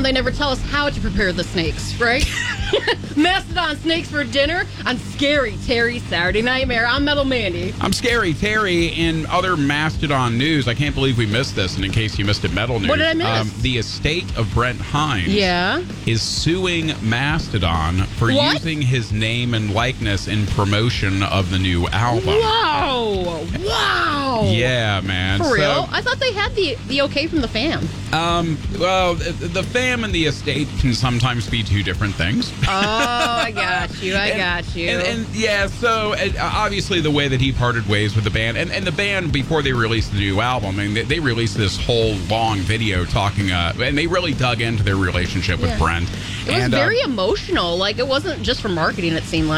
they never tell us how to prepare the snakes, right? Mastodon snakes for dinner on Scary Terry Saturday Nightmare. I'm Metal Mandy. I'm Scary Terry. In other Mastodon news, I can't believe we missed this, and in case you missed it, Metal News. What did I miss? The estate of Brent Hines is suing Mastodon for using his name and likeness in promotion of the new album. Wow. Yeah, man. For real? I thought they had the okay from the fam. Well, the fam and the estate can sometimes be two different things. Oh, I got you. And yeah, so obviously the way that he parted ways with the band, and the band, before they released the new album, I mean, they released this whole long video talking, and they really dug into their relationship with Brent. It was very emotional. Like, it wasn't just for marketing, it seemed like.